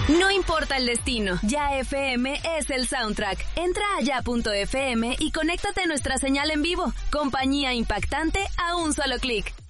No importa el destino, Ya FM es el soundtrack. Entra a ya.fm y conéctate a nuestra señal en vivo. Compañía impactante a un solo clic.